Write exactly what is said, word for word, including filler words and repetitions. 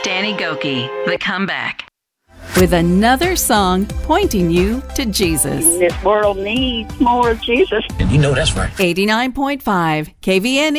Danny Gokey, The Comeback. With another song pointing you to Jesus. This world needs more of Jesus. And you know that's right. eighty-nine point five K V N E